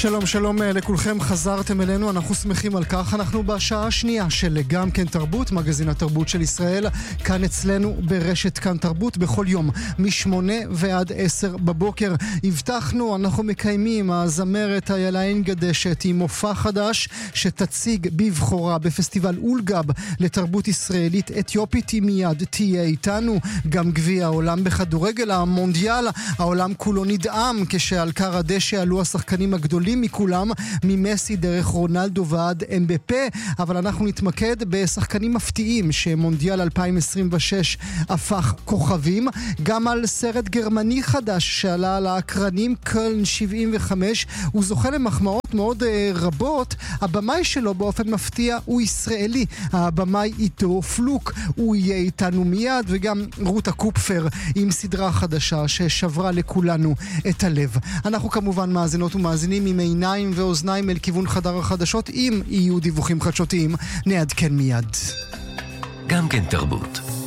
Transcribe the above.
שלום שלום לכולכם, חזרתם אלינו, אנחנו שמחים על כך. אנחנו בשעה השנייה של גם כן תרבות, מגזין התרבות של ישראל, כאן אצלנו ברשת כאן תרבות, בכל יום מ8 ועד 10 בבוקר. הבטחנו, אנחנו מקיימים, הזמרת איילה אנגדשת עם מופע חדש שתציג בבחורה בפסטיבל אולגב לתרבות ישראלית אתיופית. היא מיד תהיה איתנו. גם גביע העולם בכדורגל, המונדיאל, העולם כולו נדהם כשעל קר הדשא עלו השחקנים הגדולים מכולם, ממסי דרך רונלדו ועד אמבפה, אבל אנחנו נתמקד בשחקנים מפתיעים שמונדיאל 2026 הפך כוכבים. גם על סרט גרמני חדש שעלה על האקרנים, קולן 75, הוא זוכה למחמאות מאוד רבות. הבמאי שלו באופן מפתיע הוא ישראלי, הבמאי איתו פלוק, הוא יהיה איתנו מיד, וגם רותה קופפר עם סדרה חדשה ששברה לכולנו את הלב. אנחנו כמובן מאזינות ומאזינים עם עיניים ואוזניים אל כיוון חדר החדשות. אם יהיו דיווחים חדשותיים נעדכן מיד. גם כן תרבות.